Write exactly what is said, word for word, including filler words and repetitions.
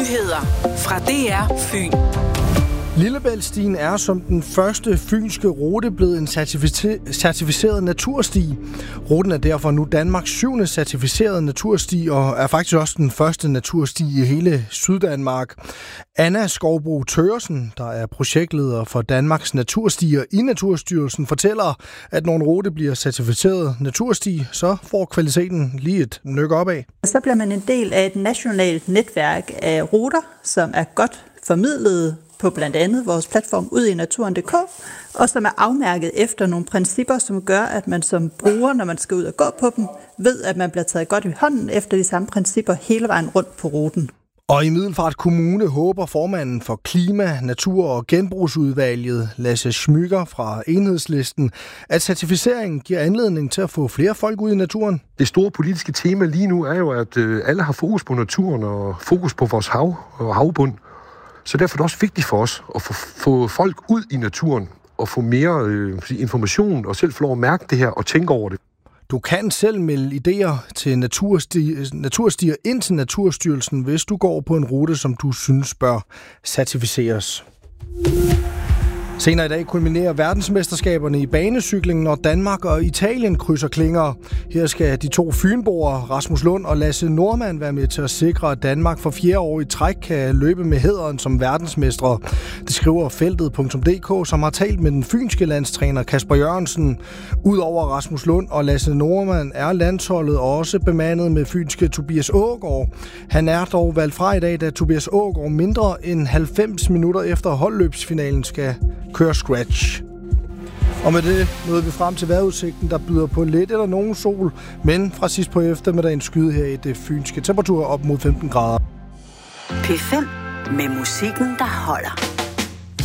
Nyheder fra D R Fyn. Lillebæltstien er som den første fynske rute blevet en certifice- certificeret natursti. Ruten er derfor nu Danmarks syvende certificerede natursti og er faktisk også den første natursti i hele Syddanmark. Anna Skovbro Thøgersen, der er projektleder for Danmarks naturstier i Naturstyrelsen, fortæller, at når en rute bliver certificeret natursti, så får kvaliteten lige et nyk opad. Så bliver man en del af et nationalt netværk af ruter, som er godt formidlet på blandt andet vores platform ud i naturen punktum d k, og som er afmærket efter nogle principper, som gør, at man som bruger, når man skal ud og gå på dem, ved, at man bliver taget godt i hånden efter de samme principper hele vejen rundt på ruten. Og i Middelfart Kommune håber formanden for Klima, Natur og Genbrugsudvalget, Lasse Schmüger fra Enhedslisten, at certificeringen giver anledning til at få flere folk ud i naturen. Det store politiske tema lige nu er jo, at alle har fokus på naturen og fokus på vores hav og havbund. Så derfor er det også vigtigt for os at få, få folk ud i naturen og få mere øh, information og selv få lov at mærke det her og tænke over det. Du kan selv melde idéer til naturstier, naturstier ind til Naturstyrelsen, hvis du går på en rute, som du synes bør certificeres. Senere i dag kulminerer verdensmesterskaberne i banecykling, når Danmark og Italien krydser klinger. Her skal de to fynboere, Rasmus Lund og Lasse Norman, være med til at sikre, at Danmark for fjerde år i træk kan løbe med hæderen som verdensmestre. Det skriver feltet punktum d k, som har talt med den fynske landstræner Kasper Jørgensen. Udover Rasmus Lund og Lasse Norman er landsholdet også bemandet med fynske Tobias Aagaard. Han er dog valgt fra i dag, da Tobias Aagaard mindre end halvfems minutter efter holdløbsfinalen skal køre scratch. Og med det nåede vi frem til vejrudsigten, der byder på lidt eller nogen sol, men fra sidst på eftermiddagen skyde her i det fynske. Temperatur op mod femten grader. P fem med musikken, der holder.